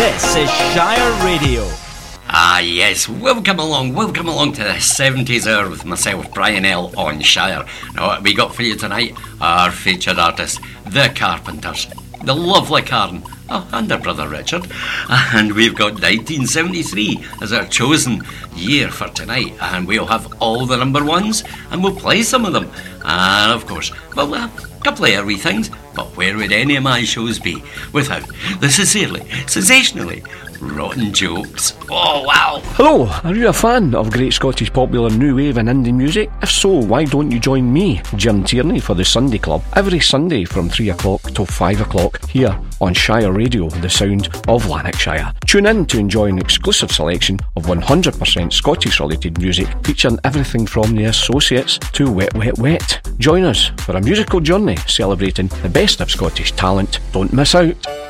This is Shire Radio. Ah yes, welcome along to the 70s hour with myself, Brian L. on Shire. Now what have we got for you tonight? Our featured artists, The Carpenters, the lovely Karen, and their brother Richard. And we've got 1973 as our chosen year for tonight, and we'll have all the number ones, and we'll play some of them. And of course, we'll have a couple of early things, but where would any of my shows be without the sensationally rotten jokes? Oh wow! Hello, are you a fan of great Scottish popular new wave and indie music? If so, why don't you join me, Jim Tierney, for the Sunday Club every Sunday from 3 o'clock till 5 o'clock here on Shire Radio, the sound of Lanarkshire. Tune in to enjoy an exclusive selection of 100% Scottish related music featuring everything from The Associates to Wet Wet Wet. Join us for a musical journey celebrating the best of Scottish talent. Don't miss out.